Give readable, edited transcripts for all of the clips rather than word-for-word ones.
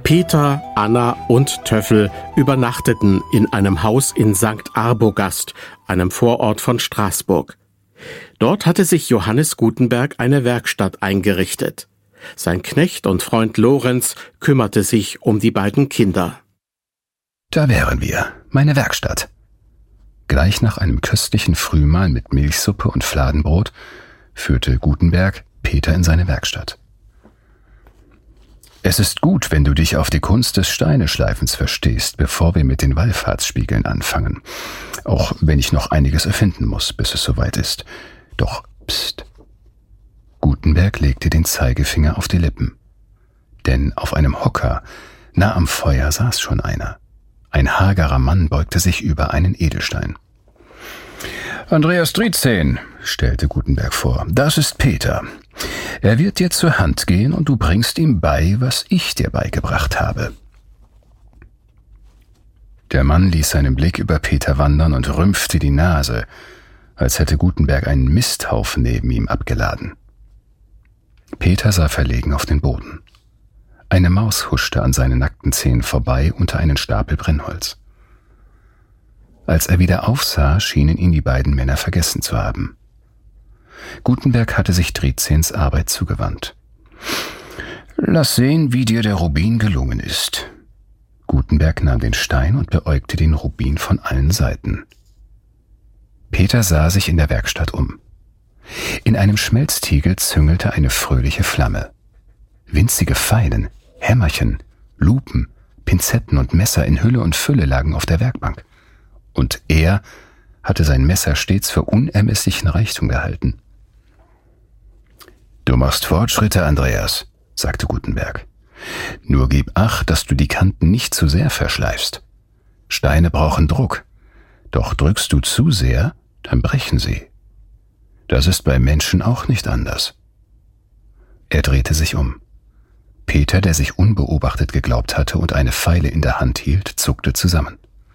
Peter, Anna und Töffel übernachteten in einem Haus in St. Arbogast, einem Vorort von Straßburg. Dort hatte sich Johannes Gutenberg eine Werkstatt eingerichtet. Sein Knecht und Freund Lorenz kümmerte sich um die beiden Kinder. Da wären wir, meine Werkstatt. Gleich nach einem köstlichen Frühmahl mit Milchsuppe und Fladenbrot führte Gutenberg Peter in seine Werkstatt. Es ist gut, wenn du dich auf die Kunst des Steineschleifens verstehst, bevor wir mit den Wallfahrtsspiegeln anfangen. Auch wenn ich noch einiges erfinden muss, bis es soweit ist. Doch, pst. Gutenberg legte den Zeigefinger auf die Lippen. Denn auf einem Hocker, nah am Feuer, saß schon einer. Ein hagerer Mann beugte sich über einen Edelstein. Andreas 13, stellte Gutenberg vor, das ist Peter. Er wird dir zur Hand gehen und du bringst ihm bei, was ich dir beigebracht habe. Der Mann ließ seinen Blick über Peter wandern und rümpfte die Nase, als hätte Gutenberg einen Misthaufen neben ihm abgeladen. Peter sah verlegen auf den Boden. Eine Maus huschte an seinen nackten Zehen vorbei unter einen Stapel Brennholz. Als er wieder aufsah, schienen ihn die beiden Männer vergessen zu haben. Gutenberg hatte sich Drizens Arbeit zugewandt. »Lass sehen, wie dir der Rubin gelungen ist.« Gutenberg nahm den Stein und beäugte den Rubin von allen Seiten. Peter sah sich in der Werkstatt um. In einem Schmelztiegel züngelte eine fröhliche Flamme. Winzige Feilen, Hämmerchen, Lupen, Pinzetten und Messer in Hülle und Fülle lagen auf der Werkbank. Und er hatte sein Messer stets für unermesslichen Reichtum gehalten. »Du machst Fortschritte, Andreas«, sagte Gutenberg. »Nur gib Acht, dass du die Kanten nicht zu sehr verschleifst. Steine brauchen Druck, doch drückst du zu sehr, dann brechen sie. Das ist bei Menschen auch nicht anders.« Er drehte sich um. Peter, der sich unbeobachtet geglaubt hatte und eine Feile in der Hand hielt, zuckte zusammen.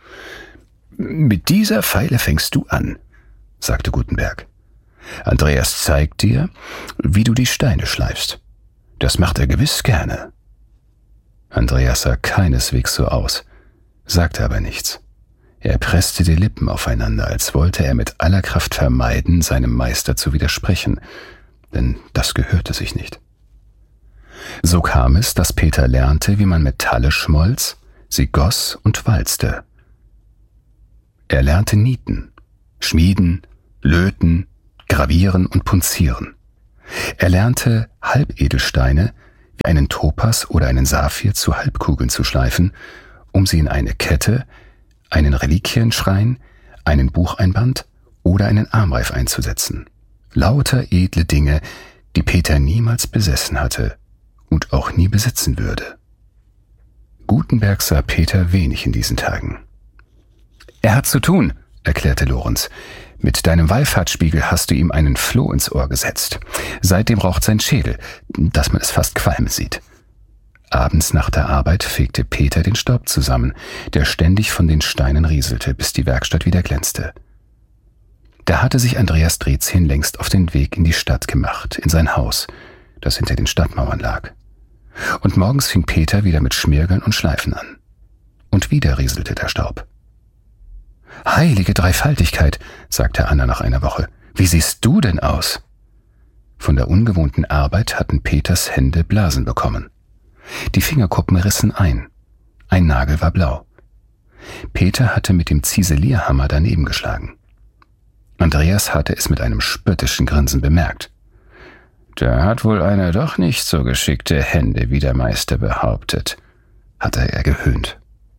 »Mit dieser Feile fängst du an«, sagte Gutenberg. »Andreas zeigt dir, wie du die Steine schleifst. Das macht er gewiss gerne.« Andreas sah keineswegs so aus, sagte aber nichts. Er presste die Lippen aufeinander, als wollte er mit aller Kraft vermeiden, seinem Meister zu widersprechen, denn das gehörte sich nicht. So kam es, dass Peter lernte, wie man Metalle schmolz, sie goss und walzte. Er lernte nieten, schmieden, löten, gravieren und punzieren. Er lernte Halbedelsteine wie einen Topas oder einen Saphir zu Halbkugeln zu schleifen, um sie in eine Kette, einen Reliquienschrein, einen Bucheinband oder einen Armreif einzusetzen. Lauter edle Dinge, die Peter niemals besessen hatte und auch nie besitzen würde. Gutenberg sah Peter wenig in diesen Tagen. »Er hat zu tun«, erklärte Lorenz. »Mit deinem Wallfahrtsspiegel hast du ihm einen Floh ins Ohr gesetzt. Seitdem raucht sein Schädel, dass man es fast qualmen sieht.« Abends nach der Arbeit fegte Peter den Staub zusammen, der ständig von den Steinen rieselte, bis die Werkstatt wieder glänzte. Da hatte sich Andreas Dritzehn längst auf den Weg in die Stadt gemacht, in sein Haus, das hinter den Stadtmauern lag. Und morgens fing Peter wieder mit Schmirgeln und Schleifen an. Und wieder rieselte der Staub. »Heilige Dreifaltigkeit«, sagte Anna nach einer Woche, »wie siehst du denn aus?« Von der ungewohnten Arbeit hatten Peters Hände Blasen bekommen. Die Fingerkuppen rissen ein. Ein Nagel war blau. Peter hatte mit dem Ziselierhammer daneben geschlagen. Andreas hatte es mit einem spöttischen Grinsen bemerkt. »Da hat wohl einer doch nicht so geschickte Hände, wie der Meister behauptet«, hatte er gehöhnt.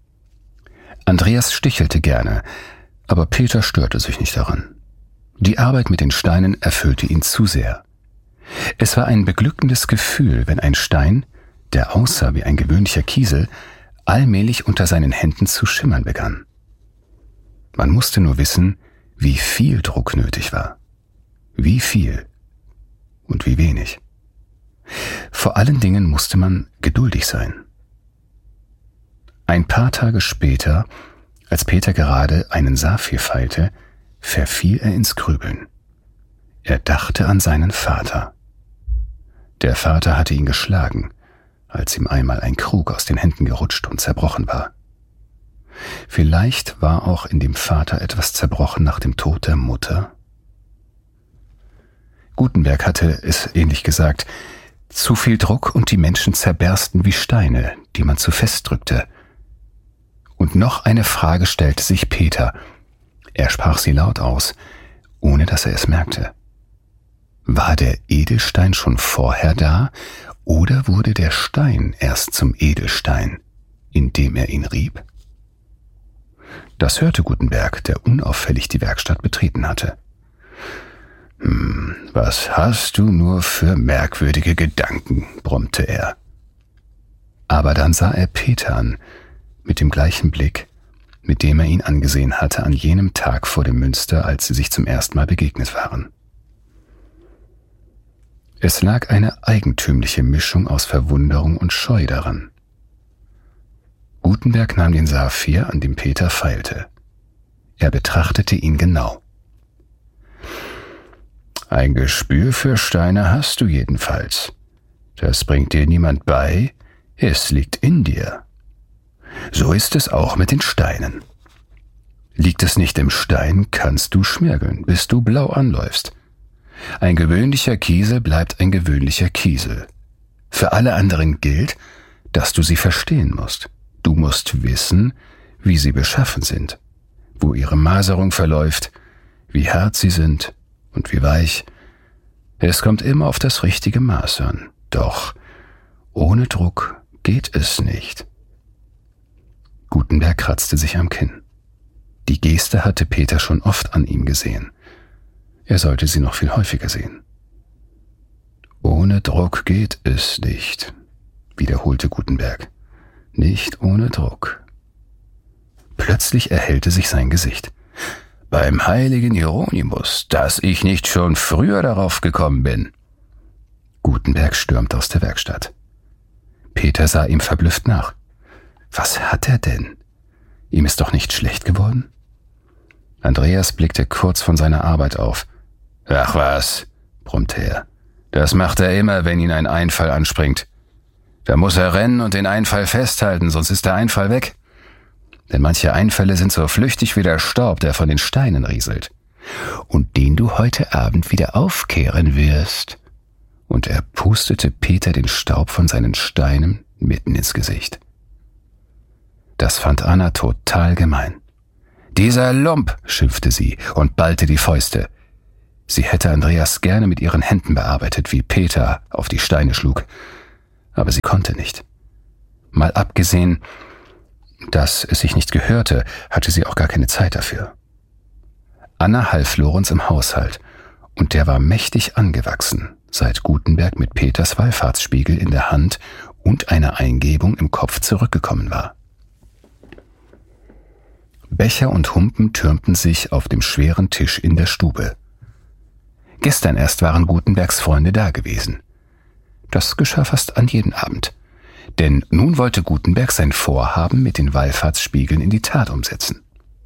Andreas stichelte gerne, aber Peter störte sich nicht daran. Die Arbeit mit den Steinen erfüllte ihn zu sehr. Es war ein beglückendes Gefühl, wenn ein Stein, der aussah wie ein gewöhnlicher Kiesel, allmählich unter seinen Händen zu schimmern begann. Man musste nur wissen, wie viel Druck nötig war. Wie viel und wie wenig. Vor allen Dingen musste man geduldig sein. Ein paar Tage später, als Peter gerade einen Saphir feilte, verfiel er ins Grübeln. Er dachte an seinen Vater. Der Vater hatte ihn geschlagen, als ihm einmal ein Krug aus den Händen gerutscht und zerbrochen war. Vielleicht war auch in dem Vater etwas zerbrochen nach dem Tod der Mutter. Gutenberg hatte es ähnlich gesagt: Zu viel Druck und die Menschen zerbersten wie Steine, die man zu fest drückte. Und noch eine Frage stellte sich Peter. Er sprach sie laut aus, ohne dass er es merkte. War der Edelstein schon vorher da, oder wurde der Stein erst zum Edelstein, indem er ihn rieb? Das hörte Gutenberg, der unauffällig die Werkstatt betreten hatte. Was hast du nur für merkwürdige Gedanken, brummte er. Aber dann sah er Peter an, mit dem gleichen Blick, mit dem er ihn angesehen hatte an jenem Tag vor dem Münster, als sie sich zum ersten Mal begegnet waren. Es lag eine eigentümliche Mischung aus Verwunderung und Scheu daran. Gutenberg nahm den Saphir, an dem Peter feilte. Er betrachtete ihn genau. Ein Gespür für Steine hast du jedenfalls. Das bringt dir niemand bei, es liegt in dir. So ist es auch mit den Steinen. Liegt es nicht im Stein, kannst du schmirgeln, bis du blau anläufst. Ein gewöhnlicher Kiesel bleibt ein gewöhnlicher Kiesel. Für alle anderen gilt, dass du sie verstehen musst. Du musst wissen, wie sie beschaffen sind, wo ihre Maserung verläuft, wie hart sie sind und wie weich. Es kommt immer auf das richtige Maß an. Doch ohne Druck geht es nicht. Gutenberg kratzte sich am Kinn. Die Geste hatte Peter schon oft an ihm gesehen. Er sollte sie noch viel häufiger sehen. Ohne Druck geht es nicht, wiederholte Gutenberg. Nicht ohne Druck. Plötzlich erhellte sich sein Gesicht. Beim heiligen Hieronymus, dass ich nicht schon früher darauf gekommen bin. Gutenberg stürmte aus der Werkstatt. Peter sah ihm verblüfft nach. Was hat er denn? Ihm ist doch nicht schlecht geworden? Andreas blickte kurz von seiner Arbeit auf. Ach was, brummte er. Das macht er immer, wenn ihn ein Einfall anspringt. Da muss er rennen und den Einfall festhalten, sonst ist der Einfall weg. Denn manche Einfälle sind so flüchtig wie der Staub, der von den Steinen rieselt. Und den du heute Abend wieder aufkehren wirst. Und er pustete Peter den Staub von seinen Steinen mitten ins Gesicht. Das fand Anna total gemein. »Dieser Lump«, schimpfte sie und ballte die Fäuste. Sie hätte Andreas gerne mit ihren Händen bearbeitet, wie Peter auf die Steine schlug. Aber sie konnte nicht. Mal abgesehen, dass es sich nicht gehörte, hatte sie auch gar keine Zeit dafür. Anna half Lorenz im Haushalt, und der war mächtig angewachsen, seit Gutenberg mit Peters Wallfahrtsspiegel in der Hand und einer Eingebung im Kopf zurückgekommen war. Becher und Humpen türmten sich auf dem schweren Tisch in der Stube. Gestern erst waren Gutenbergs Freunde da gewesen. Das geschah fast an jedem Abend. Denn nun wollte Gutenberg sein Vorhaben mit den Wallfahrtsspiegeln in die Tat umsetzen.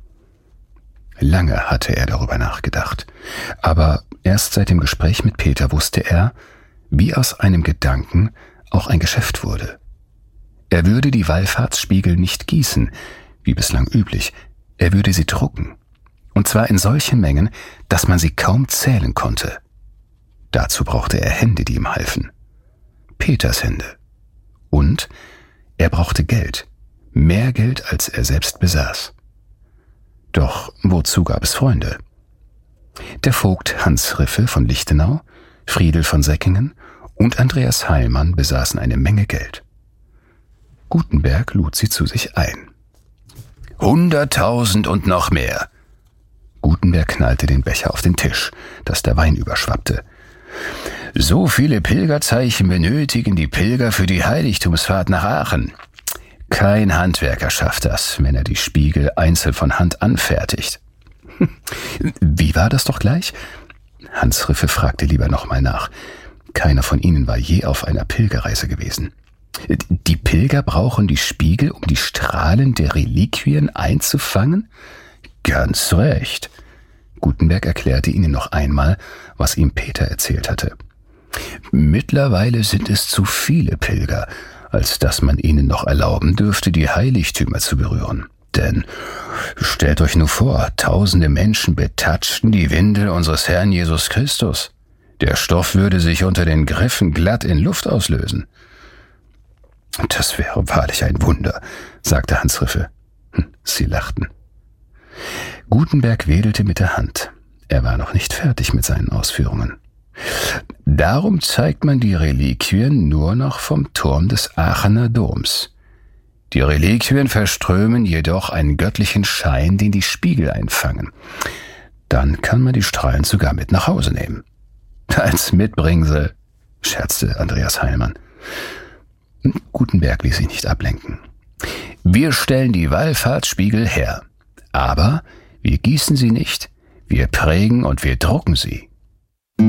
Lange hatte er darüber nachgedacht, aber erst seit dem Gespräch mit Peter wusste er, wie aus einem Gedanken auch ein Geschäft wurde. Er würde die Wallfahrtsspiegel nicht gießen, wie bislang üblich, er würde sie drucken, und zwar in solchen Mengen, dass man sie kaum zählen konnte. Dazu brauchte er Hände, die ihm halfen. Peters Hände. Und er brauchte Geld, mehr Geld, als er selbst besaß. Doch wozu gab es Freunde? Der Vogt Hans Riffe von Lichtenau, Friedel von Säckingen und Andreas Heilmann besaßen eine Menge Geld. Gutenberg lud sie zu sich ein. 100.000 und noch mehr. Gutenberg knallte den Becher auf den Tisch, dass der Wein überschwappte. So viele Pilgerzeichen benötigen die Pilger für die Heiligtumsfahrt nach Aachen. Kein Handwerker schafft das, wenn er die Spiegel einzeln von Hand anfertigt. Wie war das doch gleich? Hans Riffe fragte lieber nochmal nach. Keiner von ihnen war je auf einer Pilgerreise gewesen. Die Pilger brauchen die Spiegel, um die Strahlen der Reliquien einzufangen? Ganz recht. Gutenberg erklärte ihnen noch einmal, was ihm Peter erzählt hatte. Mittlerweile sind es zu viele Pilger, als dass man ihnen noch erlauben dürfte, die Heiligtümer zu berühren. Denn stellt euch nur vor, tausende Menschen betatschten die Windel unseres Herrn Jesus Christus. Der Stoff würde sich unter den Griffen glatt in Luft auslösen. Das wäre wahrlich ein Wunder, sagte Hans Riffe. Sie lachten. Gutenberg wedelte mit der Hand. Er war noch nicht fertig mit seinen Ausführungen. Darum zeigt man die Reliquien nur noch vom Turm des Aachener Doms. Die Reliquien verströmen jedoch einen göttlichen Schein, den die Spiegel einfangen. Dann kann man die Strahlen sogar mit nach Hause nehmen. Als Mitbringsel, scherzte Andreas Heilmann. Gutenberg ließ sich nicht ablenken. Wir stellen die Wallfahrtsspiegel her, aber wir gießen sie nicht, wir prägen und wir drucken sie.